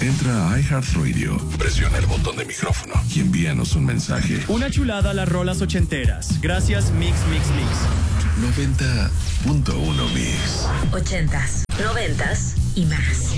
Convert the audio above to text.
Entra a iHeartRadio, presiona el botón de micrófono y envíanos un mensaje. Una chulada a las rolas ochenteras. Gracias, Mix. 90.1 Mix. 80s, 90s y más.